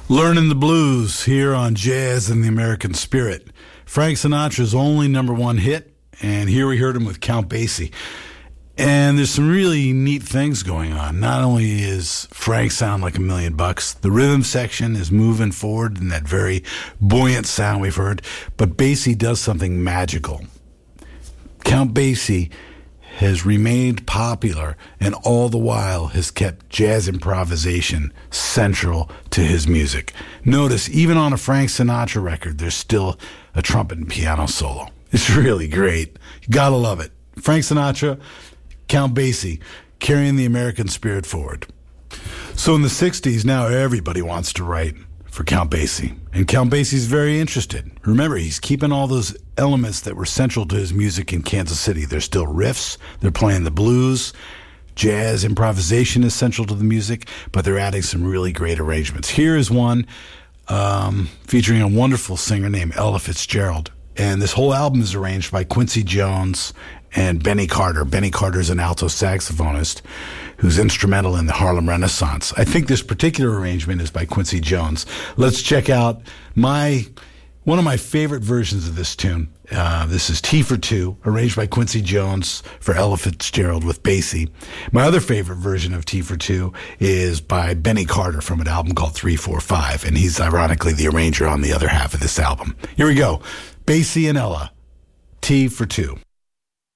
Learning the blues here on Jazz and the American Spirit. Frank Sinatra's only number one hit, and here we heard him with Count Basie. And there's some really neat things going on. Not only is Frank sound like $1,000,000, the rhythm section is moving forward in that very buoyant sound we've heard, but Basie does something magical. Count Basie has remained popular and all the while has kept jazz improvisation central to his music. Notice, even on a Frank Sinatra record, there's still a trumpet and piano solo. It's really great. You gotta love it. Frank Sinatra, Count Basie, carrying the American spirit forward. So in the 60s, now everybody wants to write for Count Basie. And Count Basie's very interested. Remember, he's keeping all those elements that were central to his music in Kansas City. There's still riffs. They're playing the blues. Jazz improvisation is central to the music, but they're adding some really great arrangements. Here is one featuring a wonderful singer named Ella Fitzgerald. And this whole album is arranged by Quincy Jones and Benny Carter. Benny Carter is an alto saxophonist who's instrumental in the Harlem Renaissance. I think this particular arrangement is by Quincy Jones. Let's check out one of my favorite versions of this tune. This is Tea for Two, arranged by Quincy Jones for Ella Fitzgerald with Basie. My other favorite version of Tea for Two is by Benny Carter from an album called 3-4-5, and he's ironically the arranger on the other half of this album. Here we go. Basie and Ella, Tea for Two.